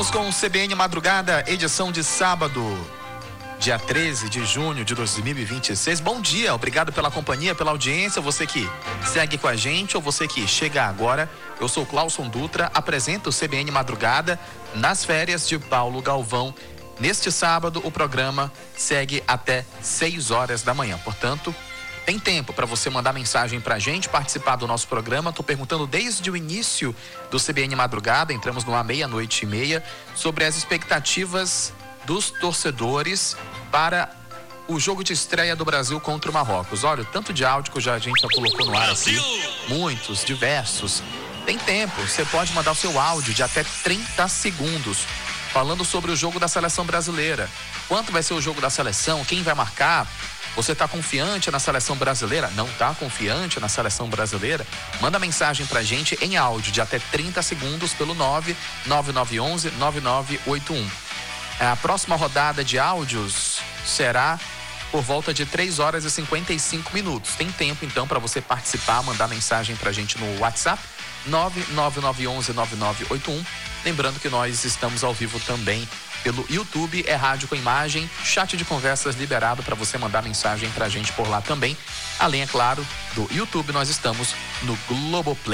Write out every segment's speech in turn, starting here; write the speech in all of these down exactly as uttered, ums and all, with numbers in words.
Com o C B N Madrugada, edição de sábado, dia treze de junho de dois mil e vinte e seis. Bom dia, obrigado pela companhia, pela audiência, você que segue com a gente ou você que chega agora. Eu sou Clauson Dutra, apresento o C B N Madrugada nas férias de Paulo Galvão. Neste sábado, o programa segue até seis horas da manhã, portanto, tem tempo para você mandar mensagem pra gente, participar do nosso programa. Tô perguntando desde o início do C B N Madrugada, entramos no ar meia-noite e meia, sobre as expectativas dos torcedores para o jogo de estreia do Brasil contra o Marrocos. Olha, o tanto de áudio que já a gente já colocou no ar aqui, muitos, diversos. Tem tempo, você pode mandar o seu áudio de até trinta segundos, falando sobre o jogo da seleção brasileira. Quanto vai ser o jogo da seleção? Quem vai marcar? Você está confiante na seleção brasileira? Não está confiante na seleção brasileira? Manda mensagem pra gente em áudio de até trinta segundos pelo nove nove nove um um nove nove oito um. A próxima rodada de áudios será por volta de três horas e cinquenta e cinco minutos. Tem tempo então para você participar, mandar mensagem pra gente no WhatsApp nove nove nove um um nove nove oito um. Lembrando que nós estamos ao vivo também pelo YouTube, é rádio com imagem, chat de conversas liberado para você mandar mensagem pra gente por lá também. Além, é claro, do YouTube, nós estamos no Globoplay.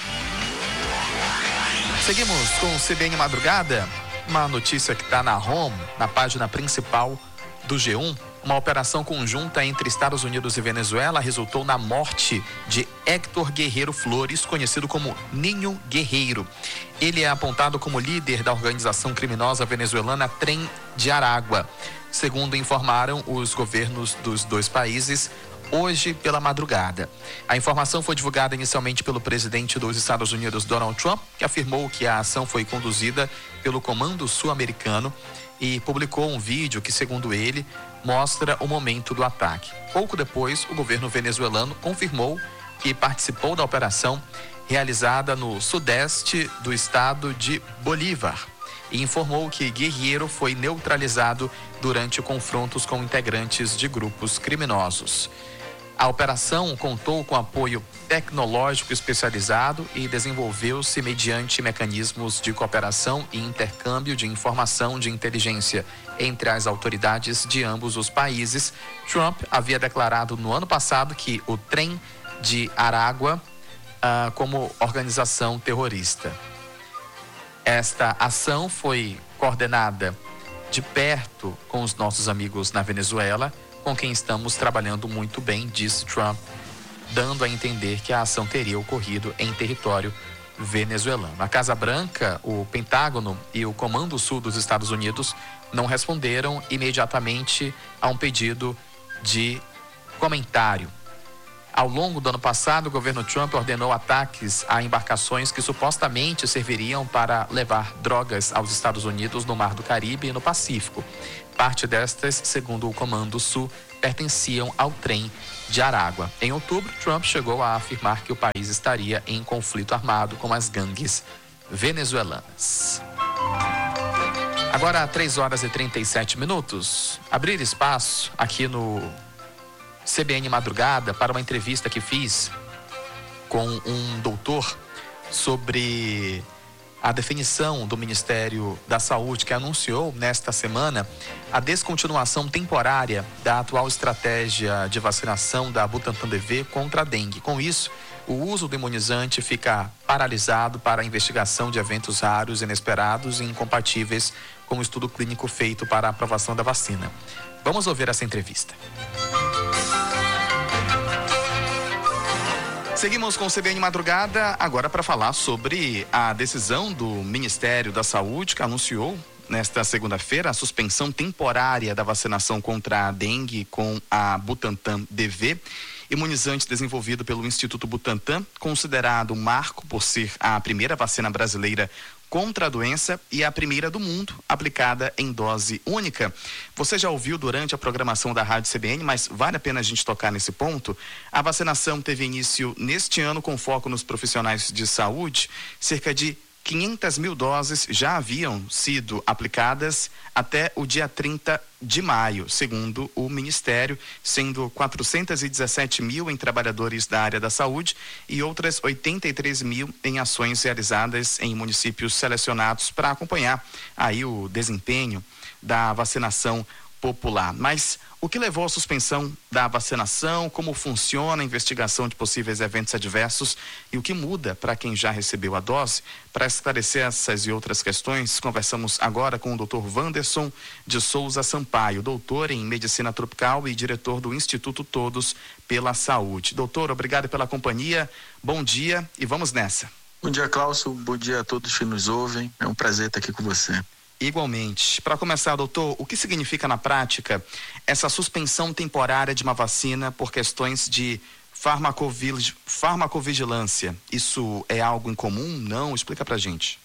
Seguimos com o C B N Madrugada, uma notícia que está na home, na página principal do G um. Uma operação conjunta entre Estados Unidos e Venezuela resultou na morte de Héctor Guerreiro Flores, conhecido como Ninho Guerreiro. Ele é apontado como líder da organização criminosa venezuelana Tren de Aragua, segundo informaram os governos dos dois países hoje pela madrugada. A informação foi divulgada inicialmente pelo presidente dos Estados Unidos, Donald Trump, que afirmou que a ação foi conduzida pelo Comando Sul-Americano e publicou um vídeo que, segundo ele, mostra o momento do ataque. Pouco depois, o governo venezuelano confirmou que participou da operação realizada no sudeste do estado de Bolívar e informou que Guerreiro foi neutralizado durante confrontos com integrantes de grupos criminosos. A operação contou com apoio tecnológico especializado e desenvolveu-se mediante mecanismos de cooperação e intercâmbio de informação de inteligência entre as autoridades de ambos os países. Trump havia declarado no ano passado que o Trem de Aragua ah, como organização terrorista. Esta ação foi coordenada de perto com os nossos amigos na Venezuela, com quem estamos trabalhando muito bem, disse Trump, dando a entender que a ação teria ocorrido em território venezuelano. A Casa Branca, o Pentágono e o Comando Sul dos Estados Unidos não responderam imediatamente a um pedido de comentário. Ao longo do ano passado, o governo Trump ordenou ataques a embarcações que supostamente serviriam para levar drogas aos Estados Unidos no Mar do Caribe e no Pacífico. Parte destas, segundo o Comando Sul, pertenciam ao Trem de Aragua. Em outubro, Trump chegou a afirmar que o país estaria em conflito armado com as gangues venezuelanas. Agora, três horas e trinta e sete minutos. Abrir espaço aqui no C B N Madrugada para uma entrevista que fiz com um doutor sobre a definição do Ministério da Saúde, que anunciou nesta semana a descontinuação temporária da atual estratégia de vacinação da Butantan B V contra a dengue. Com isso, o uso do imunizante fica paralisado para a investigação de eventos raros, inesperados e incompatíveis com o estudo clínico feito para a aprovação da vacina. Vamos ouvir essa entrevista. Seguimos com o C B N Madrugada, agora para falar sobre a decisão do Ministério da Saúde, que anunciou nesta segunda-feira a suspensão temporária da vacinação contra a dengue com a Butantan B V, imunizante desenvolvido pelo Instituto Butantan, considerado um marco por ser a primeira vacina brasileira contra a doença e a primeira do mundo aplicada em dose única. Você já ouviu durante a programação da Rádio C B N, mas vale a pena a gente tocar nesse ponto. A vacinação teve início neste ano com foco nos profissionais de saúde. Cerca de quinhentas mil doses já haviam sido aplicadas até o dia trinta de maio, segundo o Ministério, sendo quatrocentos e dezessete mil em trabalhadores da área da saúde e outras oitenta e três mil em ações realizadas em municípios selecionados para acompanhar aí o desempenho da vacinação popular. Mas o que levou à suspensão da vacinação, como funciona a investigação de possíveis eventos adversos e o que muda para quem já recebeu a dose? Para esclarecer essas e outras questões, conversamos agora com o doutor Wanderson de Souza Sampaio, doutor em Medicina Tropical e diretor do Instituto Todos pela Saúde. Doutor, obrigado pela companhia, bom dia e vamos nessa. Bom dia, Cláudio, bom dia a todos que nos ouvem, é um prazer estar aqui com você. Igualmente. Para começar, doutor, o que significa na prática essa suspensão temporária de uma vacina por questões de farmacovig... farmacovigilância? Isso é algo incomum? Não? Explica pra gente.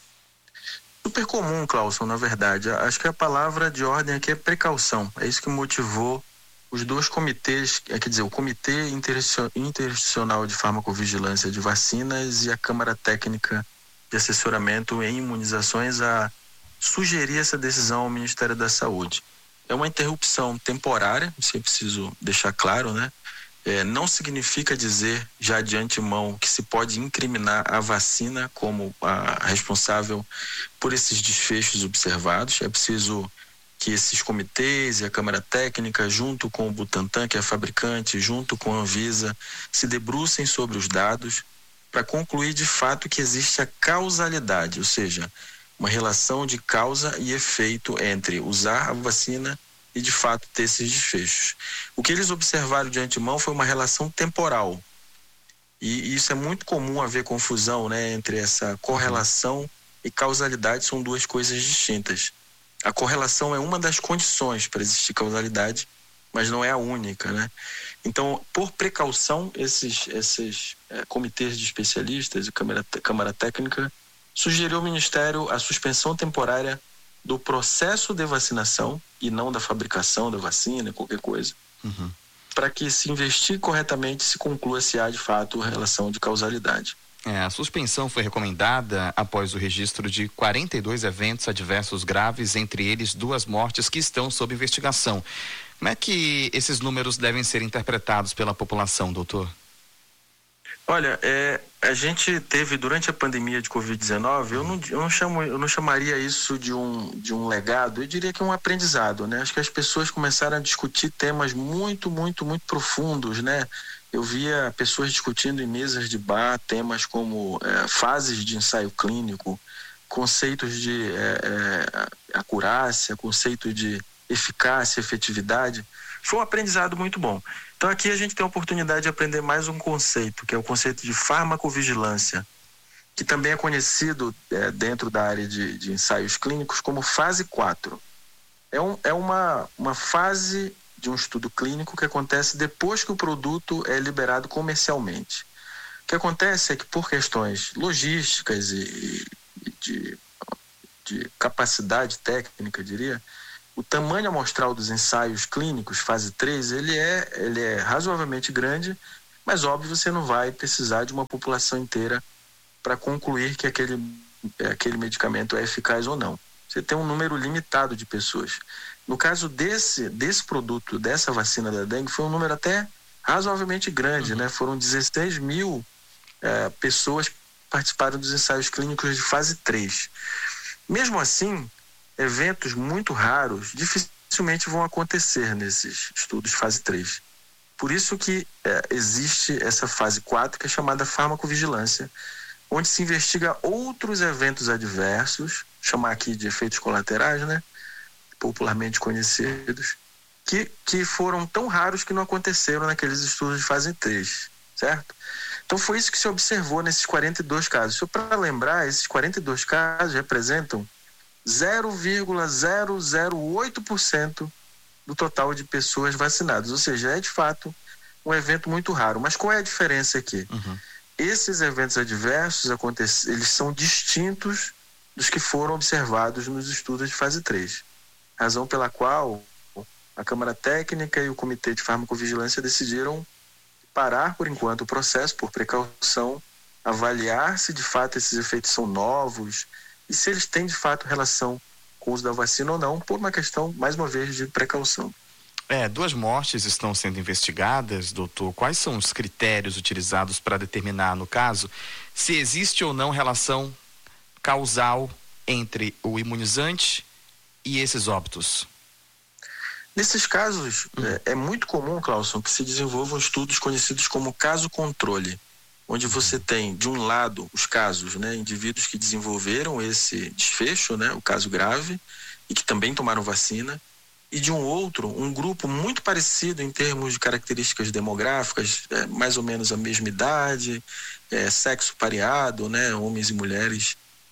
Super comum, Cláudio, na verdade. Acho que a palavra de ordem aqui é precaução. É isso que motivou os dois comitês, é, quer dizer, o Comitê Interinstitucional de Farmacovigilância de Vacinas e a Câmara Técnica de Assessoramento em Imunizações a sugerir essa decisão ao Ministério da Saúde. É uma interrupção temporária, isso é preciso deixar claro, né? É, não significa dizer já de antemão que se pode incriminar a vacina como a responsável por esses desfechos observados. É preciso que esses comitês e a Câmara Técnica, junto com o Butantan, que é a fabricante, junto com a Anvisa, se debrucem sobre os dados para concluir de fato que existe a causalidade, ou seja, uma relação de causa e efeito entre usar a vacina e, de fato, ter esses desfechos. O que eles observaram de antemão foi uma relação temporal. E isso é muito comum haver confusão, né, entre essa correlação e causalidade, são duas coisas distintas. A correlação é uma das condições para existir causalidade, mas não é a única, né? Então, por precaução, esses, esses é, comitês de especialistas e Câmara, Câmara Técnica sugeriu ao Ministério a suspensão temporária do processo de vacinação e não da fabricação da vacina, qualquer coisa, uhum. para que se investigue corretamente e se conclua se há de fato relação de causalidade. É, a suspensão foi recomendada após o registro de quarenta e dois eventos adversos graves, entre eles duas mortes que estão sob investigação. Como é que esses números devem ser interpretados pela população, doutor? Olha, é, a gente teve durante a pandemia de covid dezenove, eu não, eu não, chamo, eu não chamaria isso de um, de um legado, eu diria que é um aprendizado, né? Acho que as pessoas começaram a discutir temas muito, muito, muito profundos, né? Eu via pessoas discutindo em mesas de bar temas como é, fases de ensaio clínico, conceitos de é, é, acurácia, conceito de eficácia, efetividade. Foi um aprendizado muito bom. Então aqui a gente tem a oportunidade de aprender mais um conceito, que é o conceito de farmacovigilância, que também é conhecido é, dentro da área de, de ensaios clínicos como fase quatro. É, um, é uma, uma fase de um estudo clínico que acontece depois que o produto é liberado comercialmente. O que acontece é que por questões logísticas e, e de, de capacidade técnica, diria, o tamanho amostral dos ensaios clínicos, fase três, ele é, ele é razoavelmente grande, mas óbvio você não vai precisar de uma população inteira para concluir que aquele, aquele medicamento é eficaz ou não. Você tem um número limitado de pessoas. No caso desse, desse produto, dessa vacina da dengue, foi um número até razoavelmente grande, uhum. né? Foram dezesseis mil é, pessoas que participaram dos ensaios clínicos de fase três. Mesmo assim, eventos muito raros dificilmente vão acontecer nesses estudos de fase três. Por isso que é, existe essa fase quatro, que é chamada farmacovigilância, onde se investiga outros eventos adversos, chamar aqui de efeitos colaterais, né? Popularmente conhecidos, que, que foram tão raros que não aconteceram naqueles estudos de fase três, certo? Então foi isso que se observou nesses quarenta e dois casos. Só para lembrar, esses quarenta e dois casos representam zero vírgula zero zero oito por cento do total de pessoas vacinadas, ou seja, é de fato um evento muito raro. Mas qual é a diferença aqui? Uhum. Esses eventos adversos acontecem, eles são distintos dos que foram observados nos estudos de fase três. Razão pela qual a Câmara Técnica e o Comitê de Farmacovigilância decidiram parar por enquanto o processo por precaução avaliar se de fato esses efeitos são novos e se eles têm de fato relação com o uso da vacina ou não, por uma questão, mais uma vez, de precaução. É, duas mortes estão sendo investigadas, doutor. Quais são os critérios utilizados para determinar, no caso, se existe ou não relação causal entre o imunizante e esses óbitos? Nesses casos, hum. é, é muito comum, Clauson, que se desenvolvam estudos conhecidos como caso-controle, onde você tem, de um lado, os casos, né, indivíduos que desenvolveram esse desfecho, né, o caso grave, e que também tomaram vacina, e de um outro, um grupo muito parecido em termos de características demográficas, é, mais ou menos a mesma idade, é, sexo pareado, né, homens e mulheres,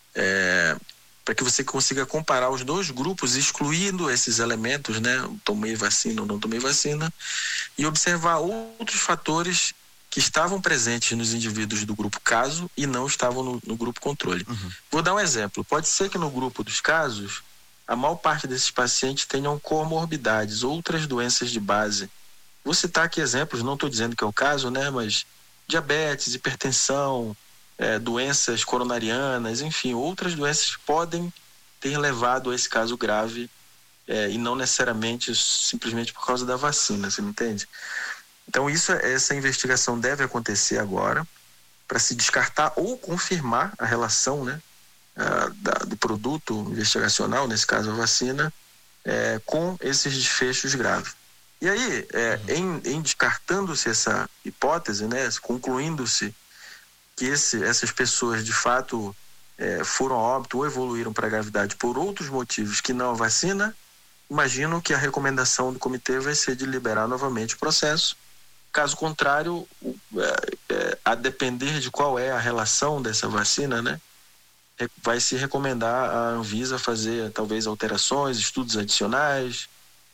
é, para que você consiga comparar os dois grupos, excluindo esses elementos, né, tomei vacina ou não tomei vacina, e observar outros fatores que estavam presentes nos indivíduos do grupo caso e não estavam no, no grupo controle. Uhum. Vou dar um exemplo. Pode ser que no grupo dos casos, a maior parte desses pacientes tenham comorbidades, outras doenças de base. Vou citar aqui exemplos, não estou dizendo que é o caso, né, mas diabetes, hipertensão, é, doenças coronarianas, enfim, outras doenças podem ter levado a esse caso grave é, e não necessariamente simplesmente por causa da vacina, você me entende? Então isso, essa investigação deve acontecer agora para se descartar ou confirmar a relação, né, a, da, do produto investigacional, nesse caso a vacina, é, com esses desfechos graves. E aí, é, uhum. em, em descartando-se essa hipótese, né, concluindo-se que esse, essas pessoas de fato é, foram a óbito ou evoluíram para a gravidade por outros motivos que não a vacina, imagino que a recomendação do comitê vai ser de liberar novamente o processo. Caso contrário, é, é, a depender de qual é a relação dessa vacina, né, vai se recomendar a Anvisa fazer talvez alterações, estudos adicionais,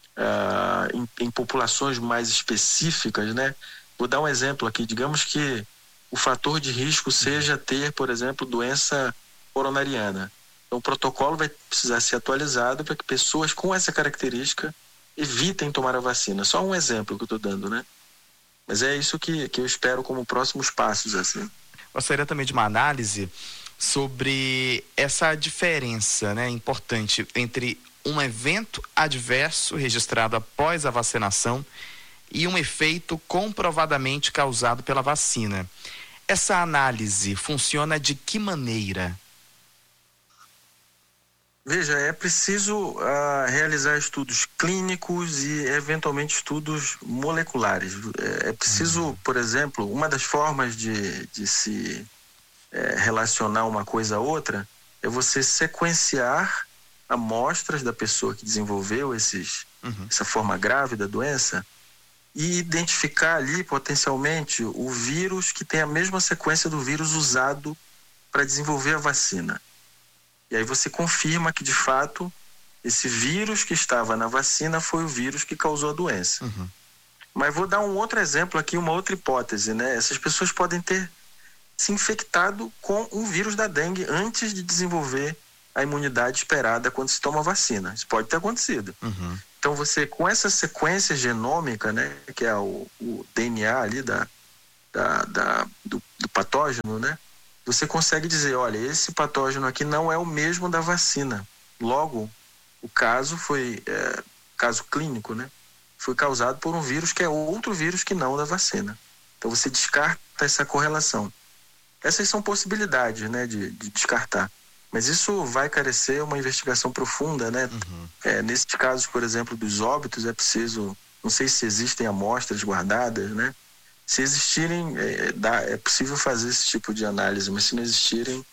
uh, em, em populações mais específicas, né? Vou dar um exemplo aqui. Digamos que o fator de risco seja ter, por exemplo, doença coronariana. Então, o protocolo vai precisar ser atualizado para que pessoas com essa característica evitem tomar a vacina. Só um exemplo que eu estou dando, né? Mas é isso que, que eu espero como próximos passos, assim. Gostaria também de uma análise sobre essa diferença, né, importante entre um evento adverso registrado após a vacinação e um efeito comprovadamente causado pela vacina. Essa análise funciona de que maneira? Veja, é preciso uh, realizar estudos clínicos e, eventualmente, estudos moleculares. É, é preciso, uhum. por exemplo, uma das formas de, de se é, relacionar uma coisa a outra é você sequenciar amostras da pessoa que desenvolveu esses, uhum. essa forma grave da doença e identificar ali, potencialmente, o vírus que tem a mesma sequência do vírus usado para desenvolver a vacina. E aí você confirma que, de fato, esse vírus que estava na vacina foi o vírus que causou a doença. Uhum. Mas vou dar um outro exemplo aqui, uma outra hipótese, né? Essas pessoas podem ter se infectado com o vírus da dengue antes de desenvolver a imunidade esperada quando se toma a vacina. Isso pode ter acontecido. Uhum. Então, você, com essa sequência genômica, né, que é o, o D N A ali da, da, da, do, do patógeno, né? Você consegue dizer, olha, esse patógeno aqui não é o mesmo da vacina. Logo, o caso foi, é, caso clínico, né? Foi causado por um vírus que é outro vírus que não o da vacina. Então, você descarta essa correlação. Essas são possibilidades, né, de, de descartar. Mas isso vai carecer uma investigação profunda, né? Uhum. É, nesses casos, por exemplo, dos óbitos, é preciso, não sei se existem amostras guardadas, né? Se existirem, é, dá, é possível fazer esse tipo de análise, mas se não existirem,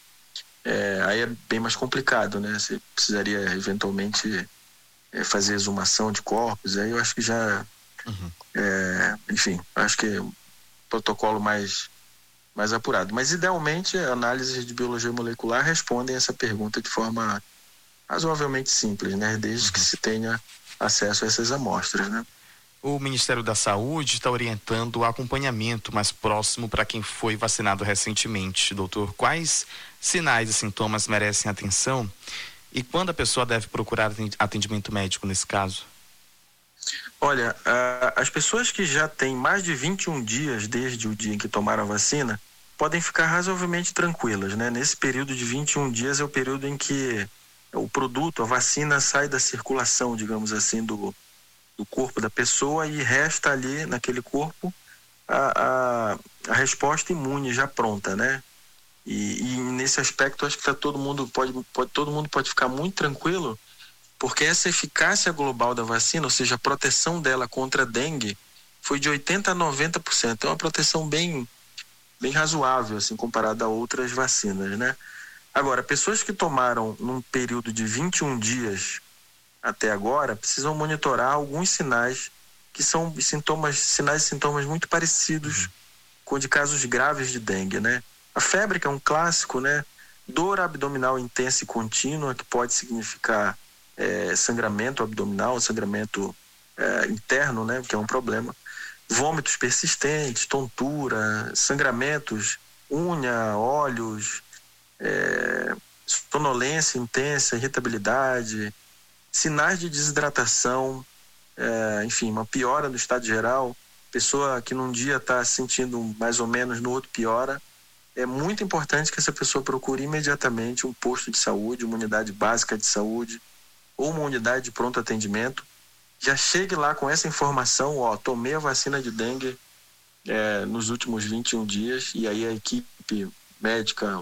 é, aí é bem mais complicado, né? Você precisaria, eventualmente, é, fazer exumação de corpos, aí eu acho que já, uhum. é, enfim, acho que é um protocolo mais, mais apurado. Mas, idealmente, análises de biologia molecular respondem essa pergunta de forma razoavelmente simples, né? Desde uhum. que se tenha acesso a essas amostras, né? O Ministério da Saúde está orientando o acompanhamento mais próximo para quem foi vacinado recentemente. Doutor, quais sinais e sintomas merecem atenção e quando a pessoa deve procurar atendimento médico nesse caso? Olha, uh, as pessoas que já têm mais de vinte e um dias desde o dia em que tomaram a vacina podem ficar razoavelmente tranquilas, né? Nesse período de vinte e um dias é o período em que o produto, a vacina, sai da circulação, digamos assim, do, do corpo da pessoa e resta ali naquele corpo a, a, a resposta imune já pronta, né? E, e nesse aspecto acho que tá todo mundo pode, pode, todo mundo pode ficar muito tranquilo, porque essa eficácia global da vacina, ou seja, a proteção dela contra a dengue, foi de oitenta a noventa por cento. É uma proteção bem, bem razoável, assim, comparada a outras vacinas, né? Agora, pessoas que tomaram num período de vinte e um dias até agora, precisam monitorar alguns sinais que são sintomas, sinais e sintomas muito parecidos uhum. com de casos graves de dengue, né? A febre, que é um clássico, né? Dor abdominal intensa e contínua, que pode significar é, sangramento abdominal, sangramento é, interno, né? Que é um problema. Vômitos persistentes, tontura, sangramentos, unha, olhos, é, sonolência intensa, irritabilidade, sinais de desidratação, é, enfim, uma piora no estado geral, pessoa que num dia está se sentindo mais ou menos, no outro piora. É muito importante que essa pessoa procure imediatamente um posto de saúde, uma unidade básica de saúde ou uma unidade de pronto atendimento. Já chegue lá com essa informação, ó, tomei a vacina de dengue é, nos últimos vinte e um dias, e aí a equipe médica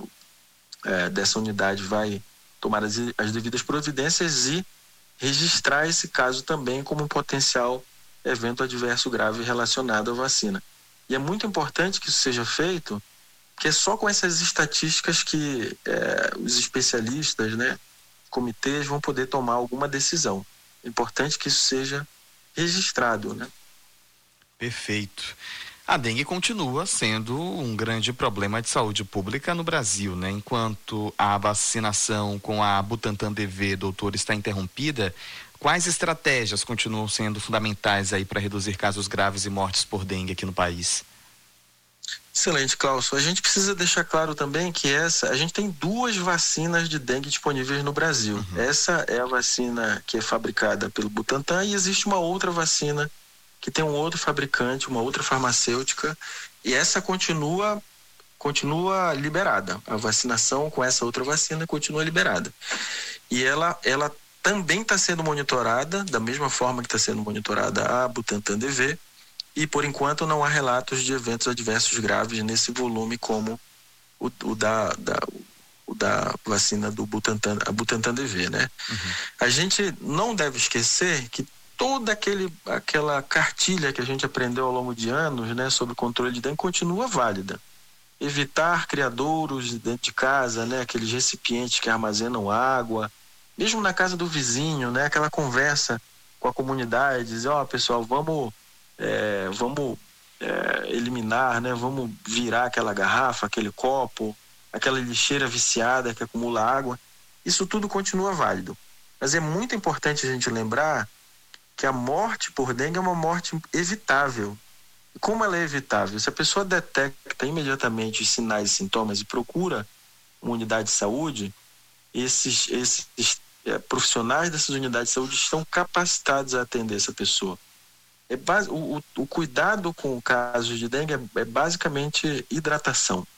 é, dessa unidade vai tomar as, as devidas providências e registrar esse caso também como um potencial evento adverso grave relacionado à vacina. E é muito importante que isso seja feito, porque é só com essas estatísticas que é, os especialistas, né, comitês vão poder tomar alguma decisão. É importante que isso seja registrado, né? Perfeito. A dengue continua sendo um grande problema de saúde pública no Brasil, né? Enquanto a vacinação com a Butantan D V, doutor, está interrompida, quais estratégias continuam sendo fundamentais aí para reduzir casos graves e mortes por dengue aqui no país? Excelente, Cláudio. A gente precisa deixar claro também que essa, a gente tem duas vacinas de dengue disponíveis no Brasil. Uhum. Essa é a vacina que é fabricada pelo Butantan e existe uma outra vacina que tem um outro fabricante, uma outra farmacêutica, e essa continua, continua liberada. A vacinação com essa outra vacina continua liberada. E ela, ela também está sendo monitorada, da mesma forma que está sendo monitorada a Butantan D V, e por enquanto não há relatos de eventos adversos graves nesse volume como o, o, da, da, o da vacina do Butantan, a Butantan D V, né? Uhum. A gente não deve esquecer que toda aquele, aquela cartilha que a gente aprendeu ao longo de anos, né, sobre controle de dengue continua válida. Evitar criadouros dentro de casa, né, aqueles recipientes que armazenam água, mesmo na casa do vizinho, né, aquela conversa com a comunidade, dizer, ó, oh, pessoal, vamos É, vamos é, eliminar, né? Vamos virar aquela garrafa, aquele copo, aquela lixeira viciada que acumula água. Isso tudo continua válido. Mas é muito importante a gente lembrar que a morte por dengue é uma morte evitável. E como ela é evitável? Se a pessoa detecta imediatamente os sinais e sintomas e procura uma unidade de saúde, esses, esses é, profissionais dessas unidades de saúde estão capacitados a atender essa pessoa. É base, o, o cuidado com o caso de dengue é, é basicamente hidratação.